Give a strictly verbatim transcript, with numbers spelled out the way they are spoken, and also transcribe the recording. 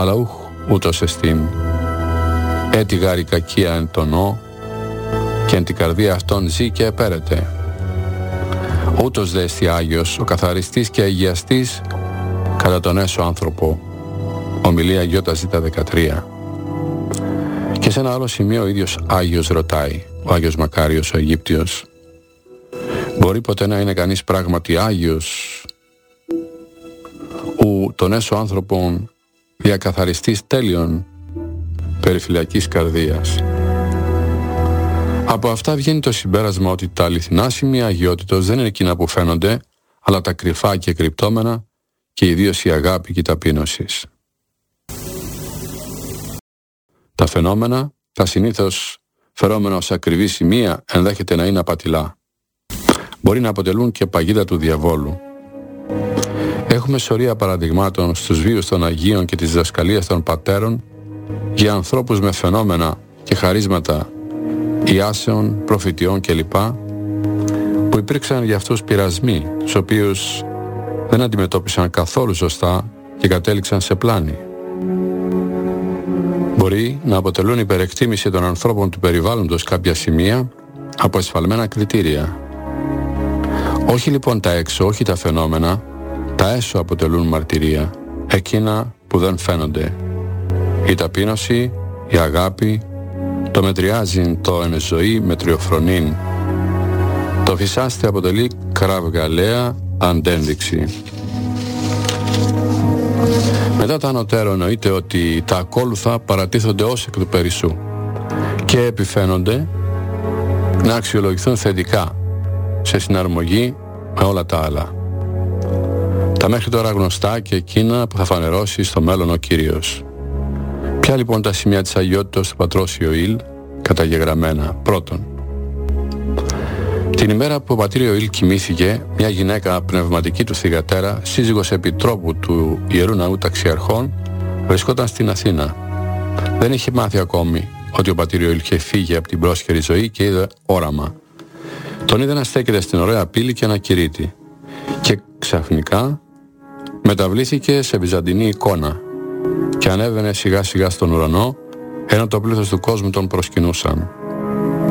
αλλά ούχ ούτως εστίν. Έτι γάρη κακία εν τον νο, και εν την καρδία αυτών ζει και επέρεται. Ούτως δε εστι Άγιος, ο καθαριστής και αγιαστής κατά τον έσω άνθρωπο. Ομιλία Ι Ζ δεκατρία. Και σε ένα άλλο σημείο ο ίδιος Άγιος ρωτάει, ο Άγιος Μακάριος ο Αιγύπτιος, μπορεί ποτέ να είναι κανείς πράγματι Άγιος, ου τον έσω άνθρωπον διακαθαριστής τέλειον περιφυλακής καρδίας. Από αυτά βγαίνει το συμπέρασμα ότι τα αληθινά σημεία αγιότητος δεν είναι εκείνα που φαίνονται, αλλά τα κρυφά και κρυπτόμενα, και ιδίως η αγάπη και η ταπείνωση. Τα φαινόμενα, τα συνήθως φερόμενα ως ακριβή σημεία, ενδέχεται να είναι απατηλά. Μπορεί να αποτελούν και παγίδα του διαβόλου. Έχουμε σωρία παραδειγμάτων στους βίους των Αγίων και της διδασκαλίας των πατέρων για ανθρώπους με φαινόμενα και χαρίσματα ιάσεων, προφητιών κλπ, που υπήρξαν για αυτούς πειρασμοί, τους οποίους δεν αντιμετώπισαν καθόλου σωστά και κατέληξαν σε πλάνη. Μπορεί να αποτελούν υπερεκτίμηση των ανθρώπων του περιβάλλοντος κάποια σημεία από εσφαλμένα κριτήρια. Όχι λοιπόν τα έξω, όχι τα φαινόμενα, τα έσω αποτελούν μαρτυρία, εκείνα που δεν φαίνονται. Η ταπείνωση, η αγάπη, το μετριάζειν το εν ζωή μετριοφρονήν. Το φυσάστε αποτελεί κραυγαλαία αντένδειξη. Μετά τα ανωτέρω εννοείται ότι τα ακόλουθα παρατίθονται ως εκ του περισσού και επιφαίνονται να αξιολογηθούν θετικά σε συναρμογή με όλα τα άλλα. Τα μέχρι τώρα γνωστά και εκείνα που θα φανερώσει στο μέλλον ο Κύριος. Ποια λοιπόν τα σημεία της αγιότητας του πατρός Ιωήλ καταγεγραμμένα? Πρώτον, την ημέρα που ο πατήρ Ιωήλ κοιμήθηκε, μια γυναίκα πνευματική του θυγατέρα, σύζυγος επιτρόπου του Ιερού Ναού Ταξιαρχών, βρισκόταν στην Αθήνα. Δεν είχε μάθει ακόμη ότι ο πατήρ Ιωήλ είχε φύγει από την πρόσχερη ζωή και είδε όραμα. Τον είδε να στέκεται στην ωραία πύλη και να κηρύττει. Και ξαφνικά μεταβλήθηκε σε βυζαντινή εικόνα και ανέβαινε σιγά σιγά στον ουρανό, ενώ το πλήθος του κόσμου τον προσκυνούσαν.